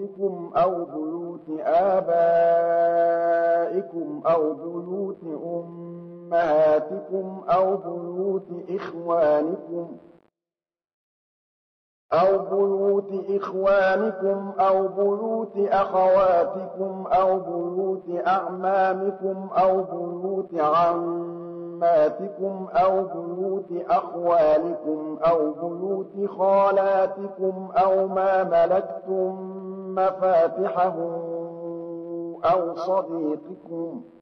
بيوتكم أو بيوت آبائكم أو بيوت أمهاتكم أو بيوت إخوانكم أو بيوت أخواتكم أو بيوت أعمامكم أو بيوت عماتكم أو بيوت أخوالكم أو بيوت خالاتكم أو ما ملكتم مفاتحه أو صديقكم